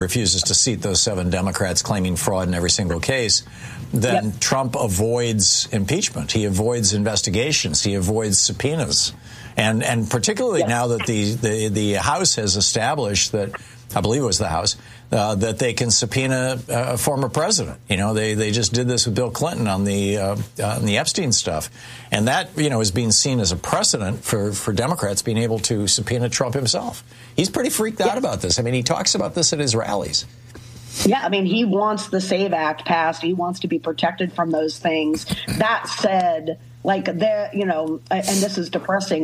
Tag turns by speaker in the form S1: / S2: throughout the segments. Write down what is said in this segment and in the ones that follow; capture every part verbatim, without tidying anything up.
S1: refuses to seat those seven Democrats claiming fraud in every single case, then yep. Trump avoids impeachment. He avoids investigations. He avoids subpoenas. And and particularly yes. now that the, the, the House has established that, I believe it was the House, uh, that they can subpoena a former president. You know, they, they just did this with Bill Clinton on the uh, on the Epstein stuff. And that, you know, is being seen as a precedent for, for Democrats being able to subpoena Trump himself. He's pretty freaked out yes. about this. I mean, he talks about this at his rallies.
S2: Yeah, I mean, he wants the SAVE Act passed. He wants to be protected from those things. That said, like, there, you know, and this is depressing,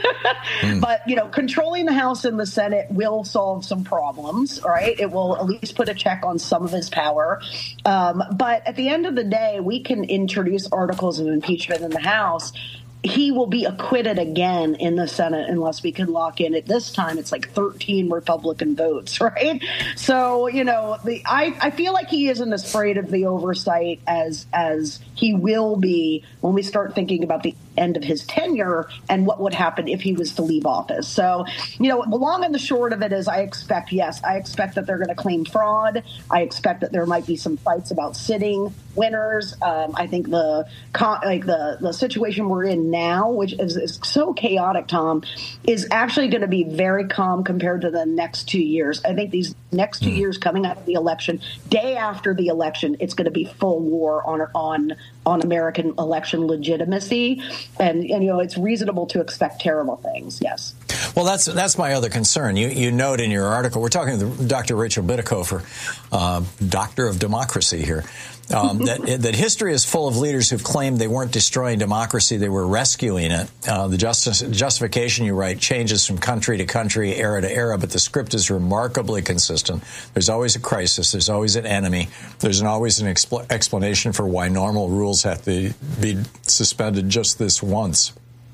S2: mm. but, you know, controlling the House and the Senate will solve some problems, right? It will at least put a check on some of his power. Um, but at the end of the day, we can introduce articles of impeachment in the House. He will be acquitted again in the Senate unless we can lock in. At this time, it's like thirteen Republican votes, right? So, you know, the I, I feel like he isn't as afraid of the oversight as as he will be when we start thinking about the end of his tenure and what would happen if he was to leave office. So, you know, the long and the short of it is I expect, yes, I expect that they're going to claim fraud. I expect that there might be some fights about sitting winners. Um, I think the like the, the situation we're in now, which is, is so chaotic, Tom, is actually going to be very calm compared to the next two years. I think these next two years coming out of the election, day after the election, it's going to be full war on on on American election legitimacy. And, and, you know, it's reasonable to expect terrible things. Yes.
S1: Well, that's that's my other concern. You you note in your article, we're talking to Doctor Rachel Bitecofer, uh, doctor of democracy here, um, that that history is full of leaders who've claimed they weren't destroying democracy, they were rescuing it. Uh, the justice, justification, you write, changes from country to country, era to era, but the script is remarkably consistent. There's always a crisis. There's always an enemy. There's an, always an expl- explanation for why normal rules have to be suspended just this once.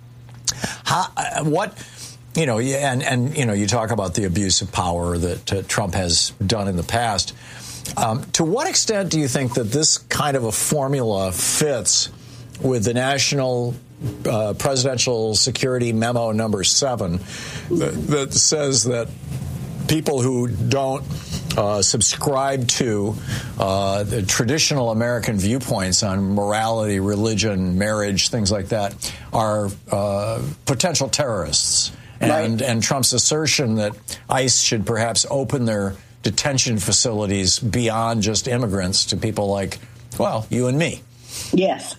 S1: How, uh, what... You know, and, and, you know, you talk about the abuse of power that uh, Trump has done in the past. Um, to what extent do you think that this kind of a formula fits with the National uh, Presidential Security Memo number seven that, that says that people who don't uh, subscribe to uh, the traditional American viewpoints on morality, religion, marriage, things like that are uh, potential terrorists? And, and Trump's assertion that ICE should perhaps open their detention facilities beyond just immigrants to people like, well, you and me.
S2: Yes.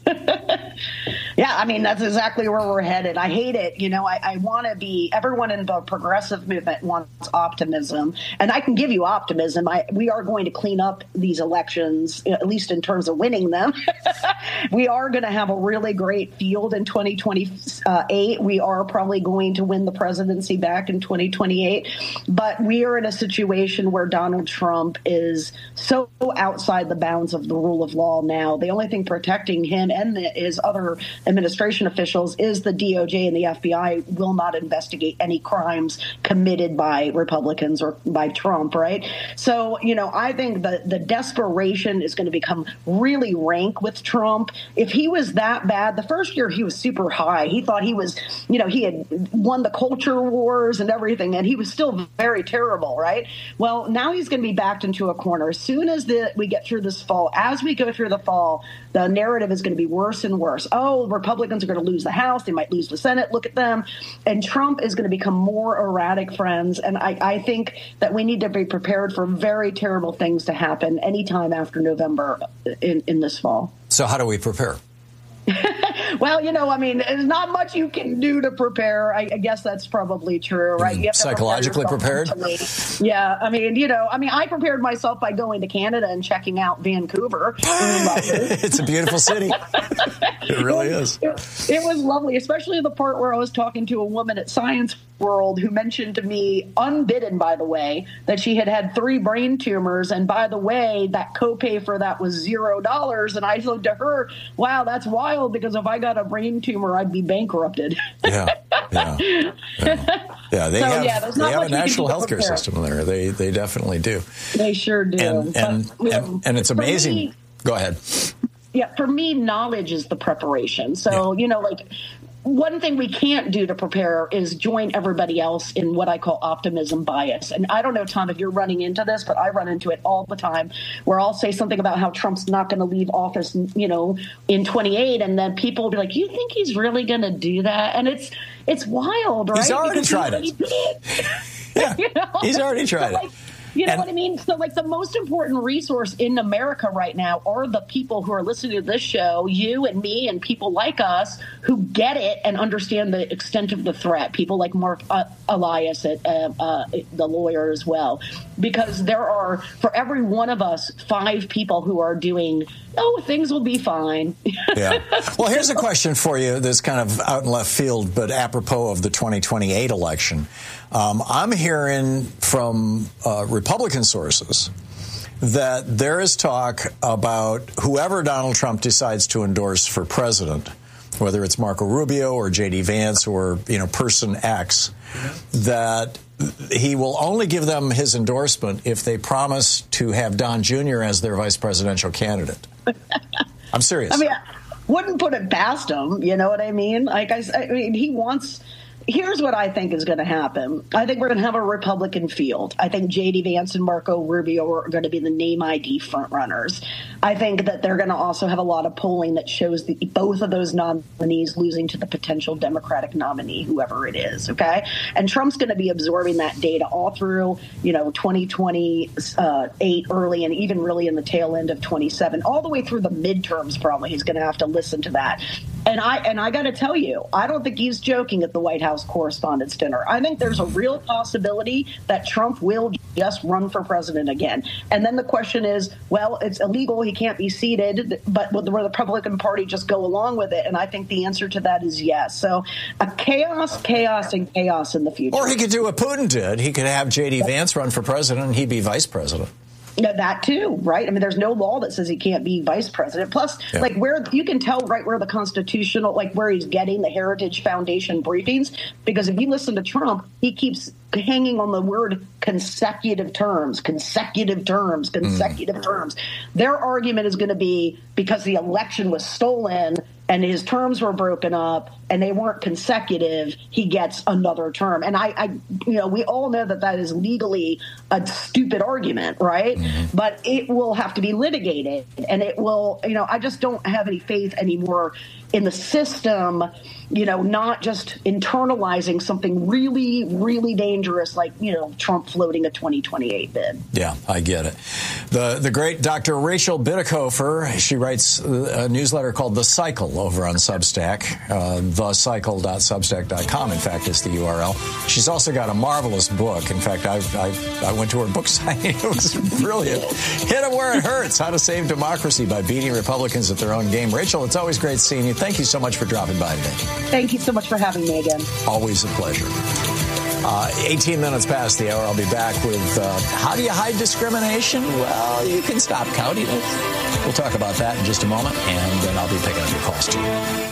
S2: Yeah, I mean, that's exactly where we're headed. I hate it. You know, I, I want to be – everyone in the progressive movement wants optimism, and I can give you optimism. I, we are going to clean up these elections, at least in terms of winning them. We are going to have a really great field in twenty twenty-eight. We are probably going to win the presidency back in twenty twenty-eight. But we are in a situation where Donald Trump is so outside the bounds of the rule of law now. The only thing protecting him and the, his other administration officials is the D O J and the F B I will not investigate any crimes committed by Republicans or by Trump, right? So, you know, I think the, the desperation is going to become really rank with Trump. If he was that bad, the first year he was super high. He thought he was, you know, he had won the culture wars and everything, and he was still very terrible, right? Well, now he's going to be backed into a corner. As soon as the, we get through this fall, as we go through the fall, the narrative is going to be worse and worse. Oh, Republicans are going to lose the House. They might lose the Senate. Look at them. And Trump is going to become more erratic, friends. And I, I think that we need to be prepared for very terrible things to happen anytime after November in, in this fall.
S1: So how do we prepare?
S2: Well, you know, I mean, there's not much you can do to prepare. I, I guess that's probably true, right? You have to
S1: psychologically
S2: prepare
S1: prepared?
S2: Mentally. Yeah, I mean, you know, I mean, I prepared myself by going to Canada and checking out Vancouver.
S1: It's a beautiful city. It really is.
S2: It, it was lovely, especially the part where I was talking to a woman at Science World who mentioned to me, unbidden, by the way, that she had had three brain tumors. And by the way, that copay for that was zero dollars. And I said to her, wow, that's wild, because if I got a brain tumor, I'd be bankrupted.
S1: Yeah, yeah, yeah. yeah they
S2: so,
S1: have,
S2: yeah,
S1: they have a national healthcare system there. They they definitely do.
S2: They sure do.
S1: And, and,
S2: but,
S1: and, and it's amazing. Me, Go ahead.
S2: Yeah, for me, knowledge is the preparation. So, yeah. you know, like, one thing we can't do to prepare is join everybody else in what I call optimism bias. And I don't know, Tom, if you're running into this, but I run into it all the time, where I'll say something about how Trump's not going to leave office, you know, in twenty-eight, and then people will be like, "You think he's really going to do that?" And it's it's wild, right?
S1: He's already
S2: because
S1: tried
S2: he,
S1: it. Yeah, you know? He's already tried so,
S2: like,
S1: it.
S2: You know
S1: and,
S2: what I mean? So, like, the most important resource in America right now are the people who are listening to this show, you and me and people like us who get it and understand the extent of the threat. People like Mark uh, Elias, at, uh, uh, the lawyer as well. Because there are, for every one of us, five people who are doing, oh, things will be fine.
S1: Yeah. Well, here's a question for you that's kind of out in left field, but apropos of the twenty twenty-eight election. Um, I'm hearing from uh, Republican sources that there is talk about whoever Donald Trump decides to endorse for president, whether it's Marco Rubio or J D Vance or, you know, person X, that he will only give them his endorsement if they promise to have Don Junior as their vice presidential candidate. I'm serious.
S2: I mean, I wouldn't put it past him. You know what I mean? Like I, I mean, he wants. Here's what I think is going to happen. I think we're going to have a Republican field. I think J D Vance and Marco Rubio are going to be the name I D front runners. I think that they're going to also have a lot of polling that shows the, both of those nominees losing to the potential Democratic nominee, whoever it is. Okay. And Trump's going to be absorbing that data all through, you know, twenty twenty-eight early and even really in the tail end of twenty-seven, all the way through the midterms. Probably he's going to have to listen to that. And I and I got to tell you, I don't think he's joking at the White House Correspondents' Dinner. I think there's a real possibility that Trump will just run for president again. And then the question is, well, it's illegal. He can't be seated. But will the Republican Party just go along with it? And I think the answer to that is yes. So a chaos, chaos, and chaos in the future.
S1: Or he could do what Putin did. He could have J D Vance run for president and he'd be vice president.
S2: Yeah, that too, right? I mean, there's no law that says he can't be vice president. Plus, yeah. like where you can tell right where the constitutional, like where he's getting the Heritage Foundation briefings, because if you listen to Trump, he keeps hanging on the word consecutive terms, consecutive terms, consecutive mm. terms. Their argument is going to be because the election was stolen and his terms were broken up and they weren't consecutive, he gets another term. And I, I you know, we all know that that is legally a stupid argument, right? Mm-hmm. But it will have to be litigated, and it will, you know, I just don't have any faith anymore in the system, you know, not just internalizing something really, really dangerous like, you know, Trump floating a twenty twenty-eight bid.
S1: Yeah, I get it. The the great Doctor Rachel Bitecofer, she writes a newsletter called The Cycle over on Substack, uh, the cycle dot substack dot com, in fact, is the U R L. She's also got a marvelous book. In fact, I I, I went to her book signing. It was brilliant. Hit them where it hurts, How to Save Democracy by Beating Republicans at Their Own Game. Rachel, it's always great seeing you. Thank you so much for dropping by today.
S2: Thank you so much for having me again.
S1: Always a pleasure. Uh, eighteen minutes past the hour. I'll be back with uh, how do you hide discrimination? Well, you can stop counting it. We'll talk about that in just a moment, and then I'll be picking up your calls too.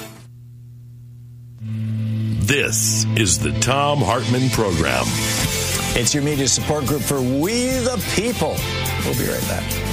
S3: This is the Thom Hartmann Program.
S1: It's your media support group for We the People. We'll be right back.